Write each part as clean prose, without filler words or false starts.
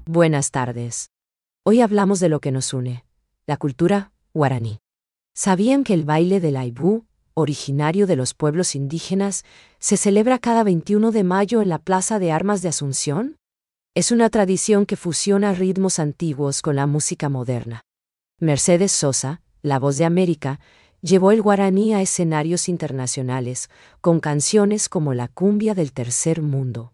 Buenas tardes. Hoy hablamos de lo que nos une, la cultura guaraní. ¿Sabían que el baile del Aibú, originario de los pueblos indígenas, se celebra cada 21 de mayo en la Plaza de Armas de Asunción? Es una tradición que fusiona ritmos antiguos con la música moderna. Mercedes Sosa, La Voz de América, llevó el guaraní a escenarios internacionales con canciones como la cumbia del tercer mundo.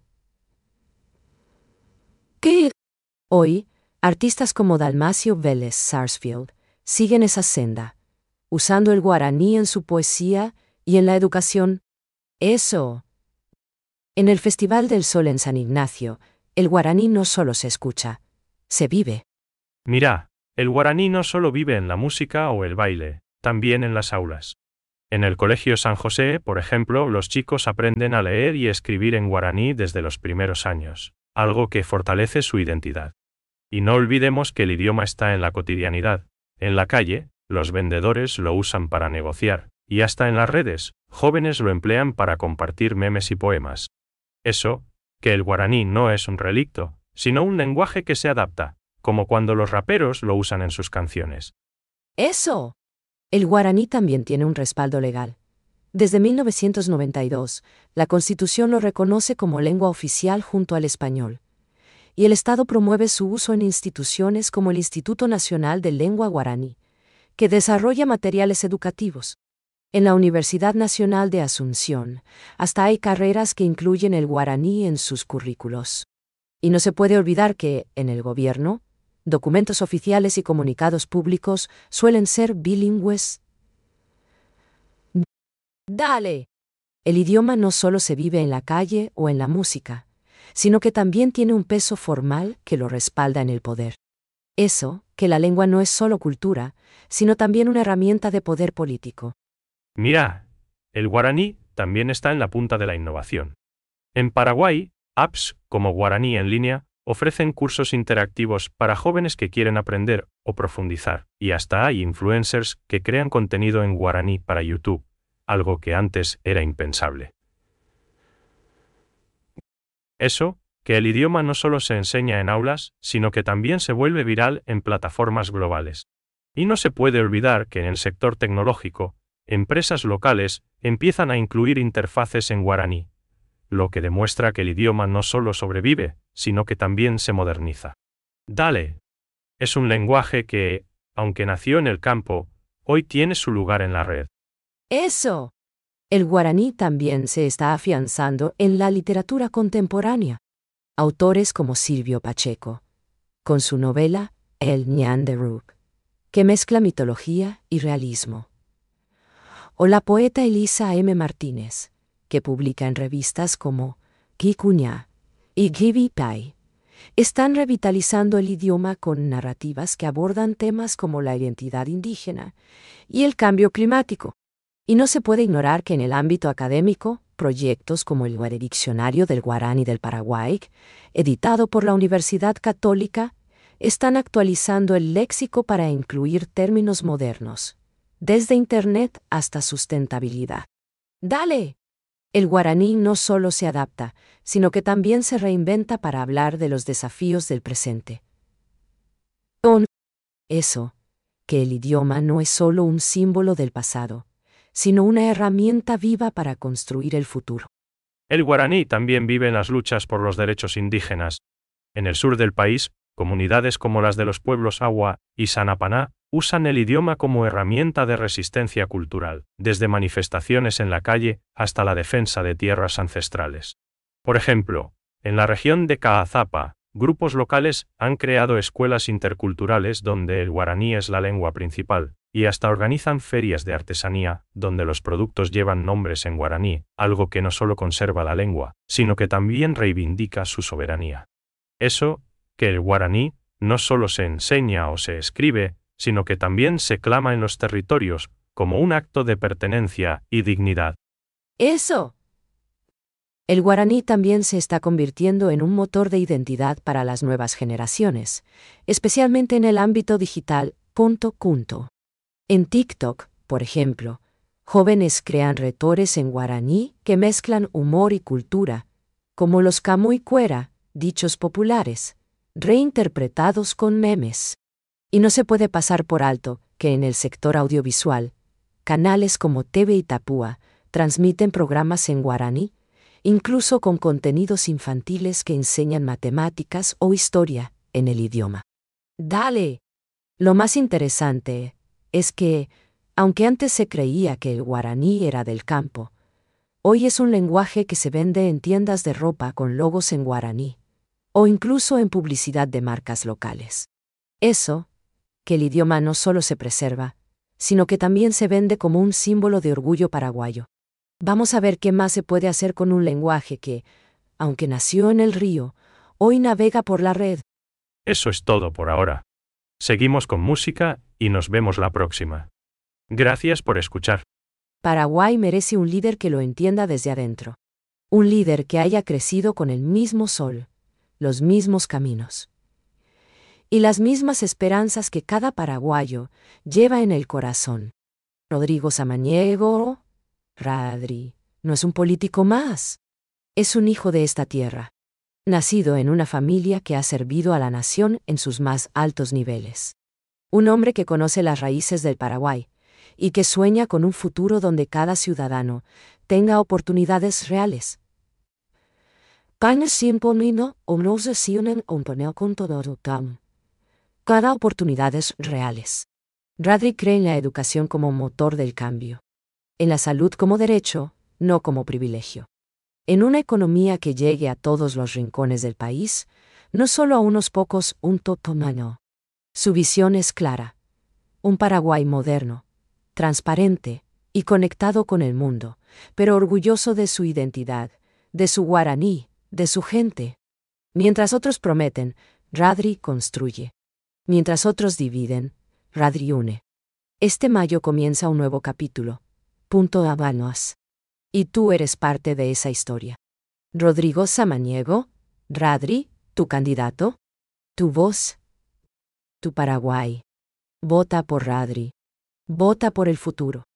¿Qué? Hoy, artistas como Dalmacio Vélez Sarsfield siguen esa senda, usando el guaraní en su poesía y en la educación. Eso. En el Festival del Sol en San Ignacio, el guaraní no solo se escucha, se vive. Mira, el guaraní no solo vive en la música o el baile, también en las aulas. En el Colegio San José, por ejemplo, los chicos aprenden a leer y escribir en guaraní desde los primeros años, algo que fortalece su identidad. Y no olvidemos que el idioma está en la cotidianidad. En la calle, los vendedores lo usan para negociar, y hasta en las redes, jóvenes lo emplean para compartir memes y poemas. Eso, que el guaraní no es un relicto, sino un lenguaje que se adapta, como cuando los raperos lo usan en sus canciones. ¡Eso! El guaraní también tiene un respaldo legal. Desde 1992, la Constitución lo reconoce como lengua oficial junto al español. Y el Estado promueve su uso en instituciones como el Instituto Nacional de Lengua Guaraní, que desarrolla materiales educativos. En la Universidad Nacional de Asunción, hasta hay carreras que incluyen el guaraní en sus currículos. Y no se puede olvidar que, en el gobierno, documentos oficiales y comunicados públicos suelen ser bilingües. ¡Dale! El idioma no solo se vive en la calle o en la música, sino que también tiene un peso formal que lo respalda en el poder. Eso, que la lengua no es solo cultura, sino también una herramienta de poder político. Mira, el guaraní también está en la punta de la innovación. En Paraguay, apps como Guaraní en línea ofrecen cursos interactivos para jóvenes que quieren aprender o profundizar, y hasta hay influencers que crean contenido en guaraní para YouTube, algo que antes era impensable. Eso, que el idioma no solo se enseña en aulas, sino que también se vuelve viral en plataformas globales. Y no se puede olvidar que en el sector tecnológico, empresas locales empiezan a incluir interfaces en guaraní, lo que demuestra que el idioma no solo sobrevive, sino que también se moderniza. Dale. Es un lenguaje que, aunque nació en el campo, hoy tiene su lugar en la red. ¡Eso! El guaraní también se está afianzando en la literatura contemporánea. Autores como Silvio Pacheco, con su novela El Ñan de Rook, que mezcla mitología y realismo. O la poeta Elisa M. Martínez, que publica en revistas como Kikuña y Gibi Pai, están revitalizando el idioma con narrativas que abordan temas como la identidad indígena y el cambio climático. Y no se puede ignorar que en el ámbito académico, proyectos como el Diccionario del Guaraní del Paraguay, editado por la Universidad Católica, están actualizando el léxico para incluir términos modernos, desde Internet hasta sustentabilidad. ¡Dale! El guaraní no solo se adapta, sino que también se reinventa para hablar de los desafíos del presente. Con eso, que el idioma no es solo un símbolo del pasado, sino una herramienta viva para construir el futuro. El guaraní también vive en las luchas por los derechos indígenas. En el sur del país, comunidades como las de los pueblos Agua y Sanapaná usan el idioma como herramienta de resistencia cultural, desde manifestaciones en la calle hasta la defensa de tierras ancestrales. Por ejemplo, en la región de Caazapa, grupos locales han creado escuelas interculturales donde el guaraní es la lengua principal, y hasta organizan ferias de artesanía, donde los productos llevan nombres en guaraní, algo que no solo conserva la lengua, sino que también reivindica su soberanía. Eso, que el guaraní no solo se enseña o se escribe, sino que también se clama en los territorios, como un acto de pertenencia y dignidad. ¡Eso! El guaraní también se está convirtiendo en un motor de identidad para las nuevas generaciones, especialmente en el ámbito digital. En TikTok, por ejemplo, jóvenes crean retores en guaraní que mezclan humor y cultura, como los camuy cuera, dichos populares, reinterpretados con memes. Y no se puede pasar por alto que en el sector audiovisual, canales como TV Itapúa transmiten programas en guaraní, incluso con contenidos infantiles que enseñan matemáticas o historia en el idioma. ¡Dale! Lo más interesante es que, aunque antes se creía que el guaraní era del campo, hoy es un lenguaje que se vende en tiendas de ropa con logos en guaraní, o incluso en publicidad de marcas locales. Eso, que el idioma no solo se preserva, sino que también se vende como un símbolo de orgullo paraguayo. Vamos a ver qué más se puede hacer con un lenguaje que, aunque nació en el río, hoy navega por la red. Eso es todo por ahora. Seguimos con música y nos vemos la próxima. Gracias por escuchar. Paraguay merece un líder que lo entienda desde adentro. Un líder que haya crecido con el mismo sol, los mismos caminos y las mismas esperanzas que cada paraguayo lleva en el corazón. Rodrigo Samaniego, Radri, no es un político más. Es un hijo de esta tierra, nacido en una familia que ha servido a la nación en sus más altos niveles. Un hombre que conoce las raíces del Paraguay y que sueña con un futuro donde cada ciudadano tenga oportunidades reales. Cada oportunidades reales. Radri cree en la educación como motor del cambio. En la salud como derecho, no como privilegio. En una economía que llegue a todos los rincones del país, no solo a unos pocos, un totomano. Su visión es clara. Un Paraguay moderno, transparente y conectado con el mundo, pero orgulloso de su identidad, de su guaraní, de su gente. Mientras otros prometen, Radri construye. Mientras otros dividen, Radri une. Este mayo comienza un nuevo capítulo. Punto Habanos. Y tú eres parte de esa historia. Rodrigo Samaniego, Radri, tu candidato, tu voz, tu Paraguay. Vota por Radri. Vota por el futuro.